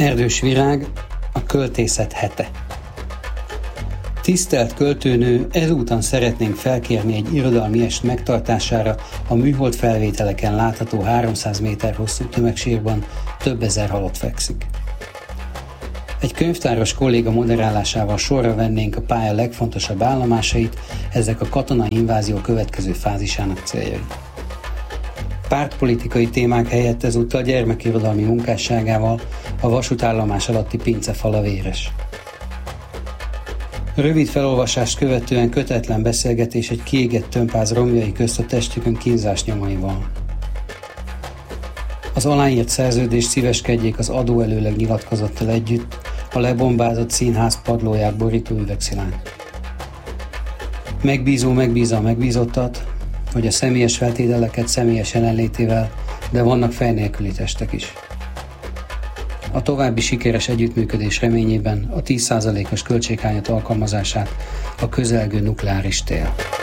Erdős Virág, a költészet hete. Tisztelt költőnő, ezúton szeretnénk felkérni egy irodalmi est megtartására a műhold felvételeken látható 300 méter hosszú tömegsírban több ezer halott fekszik. Egy könyvtáros kolléga moderálásával sorra vennénk a pálya legfontosabb állomásait, ezek a katonai invázió következő fázisának céljai. Pártpolitikai témák helyett ezúttal gyermekirodalmi munkásságával a vasútállomás alatti pincefala véres. Rövid felolvasást követően kötetlen beszélgetés egy kiégett tömbház romjai közt a testükön kínzás nyomaival. Az aláírt szerződést szíveskedjék az adóelőleg nyilatkozattal együtt a lebombázott színház padlóját borító üvegszilán. Megbízó megbízza a megbízottat, hogy a személyes feltételeket személyes jelenlétével, de vannak fej nélküli testek is. A további sikeres együttműködés reményében a 10%-os költséghányat alkalmazását a közelgő nukleáris tél.